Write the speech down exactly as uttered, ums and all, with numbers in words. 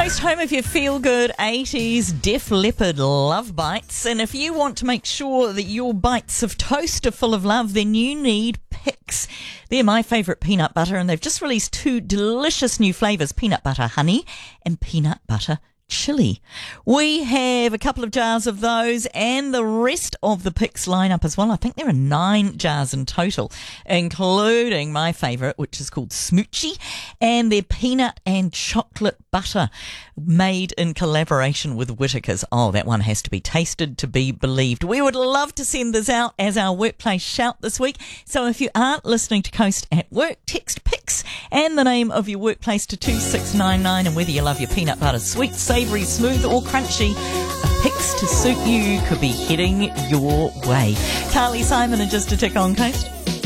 Coast, home of your feel-good eighties Def Leppard love bites. And if you want to make sure that your bites of toast are full of love, then you need Pix. They're my favourite peanut butter, and they've just released two delicious new flavours, peanut butter honey and peanut butter chili. We have a couple of jars of those and the rest of the Pix lineup as well. I think there are nine jars in total, including my favourite, which is called Smoochie, and their peanut and chocolate butter made in collaboration with Whittaker's. Oh, that one has to be tasted to be believed. We would love to send this out as our workplace shout this week. So if you aren't listening to Coast at work, text Pix and the name of your workplace to two six nine nine, and whether you love your peanut butter sweet, savoury, smooth or crunchy, a Pix to suit you could be heading your way. Carly Simon and Just a Tick on Coast.